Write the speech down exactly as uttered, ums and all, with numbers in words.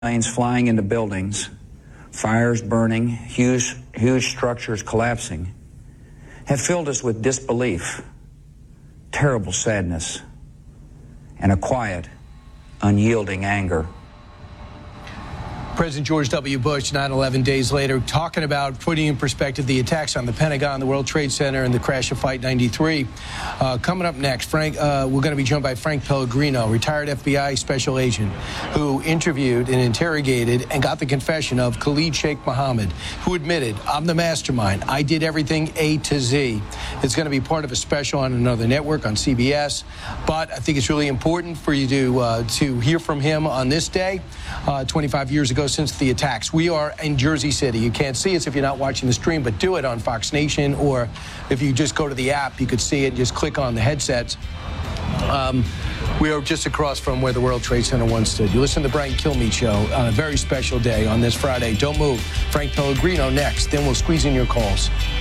Planes flying into buildings, fires burning, huge, huge structures collapsing, have filled us with disbelief, terrible sadness, and a quiet, unyielding anger. President George W. Bush, nine eleven days later, talking about putting in perspective the attacks on the Pentagon, the World Trade Center, and the crash of Flight ninety-three. Uh, coming up next, Frank, uh, we're going to be joined by Frank Pellegrino, retired F B I special agent, who interviewed and interrogated and got the confession of Khalid Sheikh Mohammed, who admitted, I'm the mastermind. I did everything A to Z. It's going to be part of a special on another network on C B S. But I think it's really important for you to, uh, to hear from him on this day, uh, twenty-five years ago since the attacks. We are in Jersey City. You can't see us if you're not watching the stream, but do it on Fox Nation, or if you just go to the app, you could see it. Just click on the headsets. Um, we are just across from where the World Trade Center once stood. You listen to the Brian Kilmeade Show on a very special day on this Friday. Don't move. Frank Pellegrino next. Then we'll squeeze in your calls.